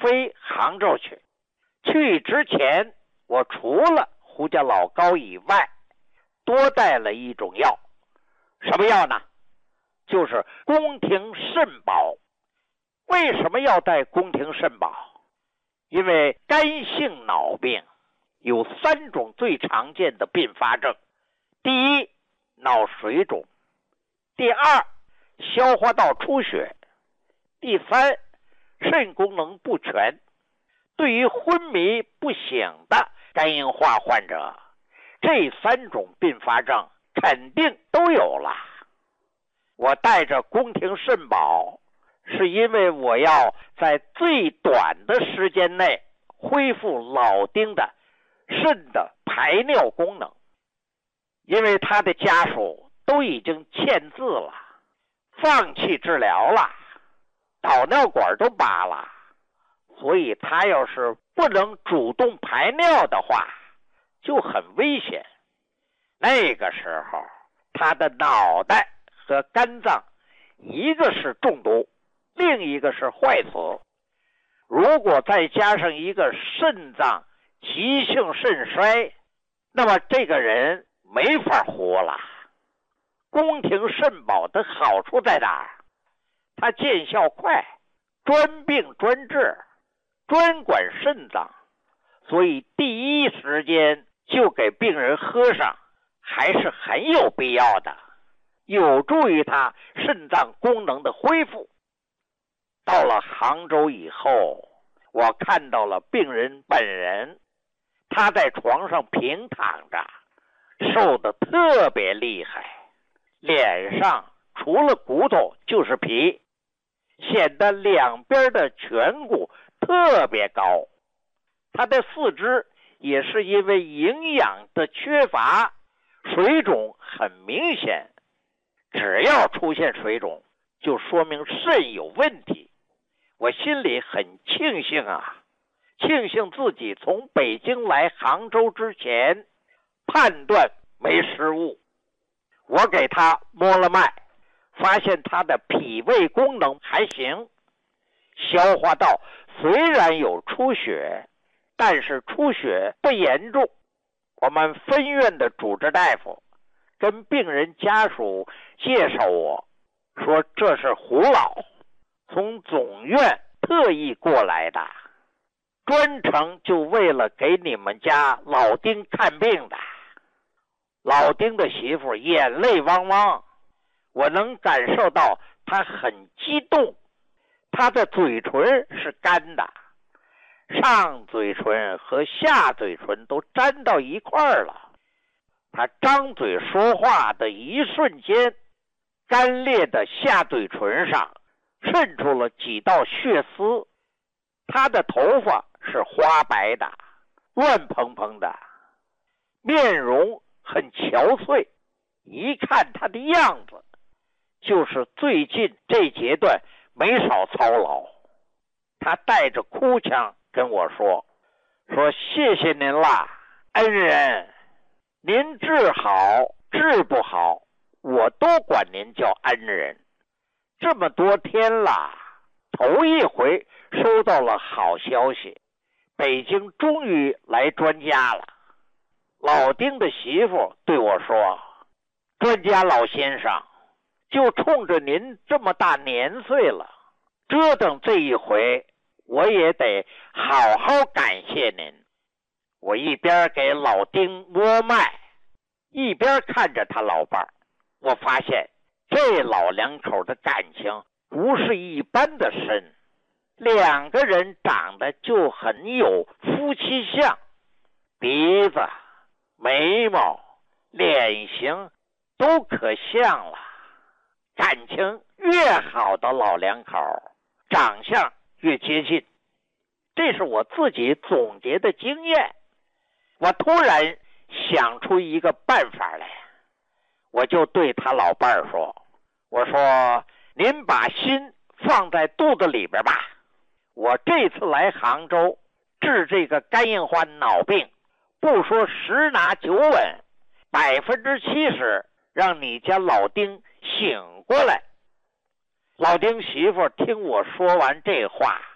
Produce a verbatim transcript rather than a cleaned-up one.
飞杭州去。去之前，我除了胡家老膏以外，多带了一种药。什么药呢？就是宫廷肾宝。为什么要带宫廷肾宝？因为肝性脑病有三种最常见的并发症。第一，脑水肿；第二，消化道出血；第三，肾功能不全。对于昏迷不醒的肝硬化患者，这三种并发症肯定都有了。我带着宫廷肾宝，是因为我要在最短的时间内恢复老丁的肾的排尿功能。因为他的家属都已经签字了，放弃治疗了，导尿管都拔了，所以他要是不能主动排尿的话，就很危险。那个时候，他的脑袋和肝脏，一个是中毒，另一个是坏死。如果再加上一个肾脏急性肾衰，那么这个人没法活了。宫廷肾宝的好处在哪儿？它见效快，专病专治，专管肾脏，所以第一时间就给病人喝上，还是很有必要的，有助于他肾脏功能的恢复。到了杭州以后，我看到了病人本人，他在床上平躺着，瘦得特别厉害，脸上除了骨头就是皮，显得两边的颧骨特别高。他的四肢也是因为营养的缺乏，水肿很明显。只要出现水肿，就说明肾有问题。我心里很庆幸啊，庆幸自己从北京来杭州之前判断没失误。我给他摸了脉，发现他的脾胃功能还行，消化道虽然有出血，但是出血不严重。我们分院的主治大夫跟病人家属介绍我，说这是胡老从总院特意过来的，专程就为了给你们家老丁看病的。老丁的媳妇眼泪汪汪，我能感受到她很激动。她的嘴唇是干的，上嘴唇和下嘴唇都粘到一块儿了。她张嘴说话的一瞬间，干裂的下嘴唇上渗出了几道血丝。她的头发是花白的，乱蓬蓬的，面容很憔悴，一看她的样子，就是最近这阶段没少操劳。她带着哭腔跟我说，说谢谢您啦，恩人，您治好治不好，我都管您叫恩人。这么多天了，头一回收到了好消息，北京终于来专家了。老丁的媳妇对我说，专家老先生，就冲着您这么大年岁了，折腾这一回，我也得好好感谢您。我一边给老丁摸脉，一边看着他老伴儿，我发现这老两口的感情不是一般的深，两个人长得就很有夫妻相，鼻子、眉毛、脸型都可像了。感情越好的老两口，长相越接近，这是我自己总结的经验。我突然想出一个办法来，我就对他老伴儿说，我说您把心放在肚子里边吧，我这次来杭州治这个肝硬化脑病，不说十拿九稳，百分之七十让你家老丁醒过来。老丁媳妇听我说完这话，